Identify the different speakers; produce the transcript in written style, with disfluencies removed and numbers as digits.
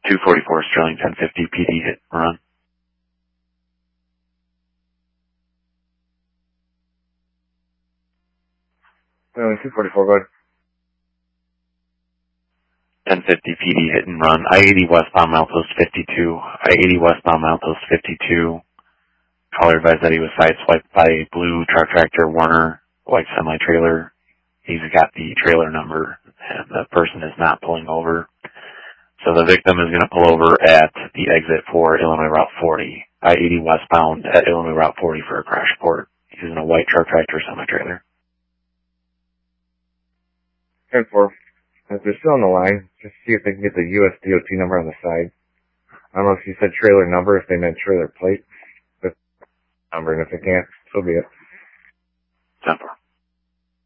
Speaker 1: 244 Sterling 1050 PD hit and run.
Speaker 2: 244, go ahead.
Speaker 1: 1050 PD hit and run. I-80 westbound milepost 52. I-80 westbound milepost 52. Caller advised that he was sideswiped by a blue truck tractor Warner white semi-trailer. He's got the trailer number, and the person is not pulling over. So the victim is going to pull over at the exit for Illinois Route 40. I-80 westbound at Illinois Route 40 for a crash report. He's in a white truck tractor semi-trailer.
Speaker 2: 10-4. If they're still on the line, just see if they can get the US DOT number on the side. I don't know if you said trailer number, if they meant trailer plate. But number, and if they can't, so be it.
Speaker 1: 10-4.